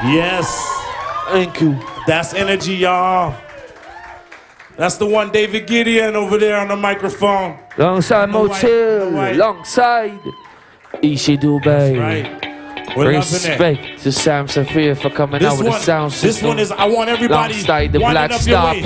Yes. Thank you. That's energy, y'all. That's the one, David Gideon over there on the microphone. Alongside Motil, alongside Ishi Dubai. Right. We're Respect to Sam Safir for coming out with the sound system. This one is, I want everybody alongside the winding Black up your Star waist.